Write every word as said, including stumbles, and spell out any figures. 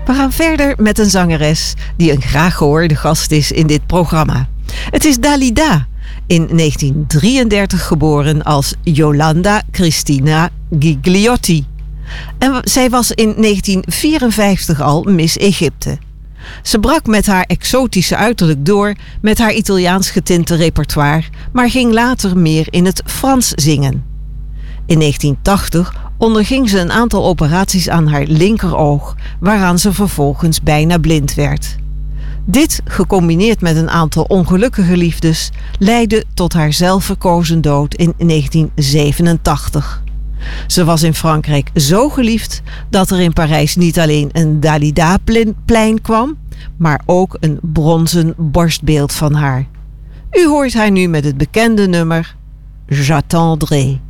We gaan verder met een zangeres die een graag gehoorde gast is in dit programma. Het is Dalida, in negentien drieëndertig geboren als Yolanda Cristina Gigliotti. En zij was in negentien vierenvijftig al Miss Egypte. Ze brak met haar exotische uiterlijk door met haar Italiaans getinte repertoire, maar ging later meer in het Frans zingen. In negentien tachtig onderging ze een aantal operaties aan haar linkeroog, waaraan ze vervolgens bijna blind werd. Dit, gecombineerd met een aantal ongelukkige liefdes, leidde tot haar zelfverkozen dood in negentien zevenentachtig. Ze was in Frankrijk zo geliefd dat er in Parijs niet alleen een Dalida-plein kwam, maar ook een bronzen borstbeeld van haar. U hoort haar nu met het bekende nummer J'attendrai.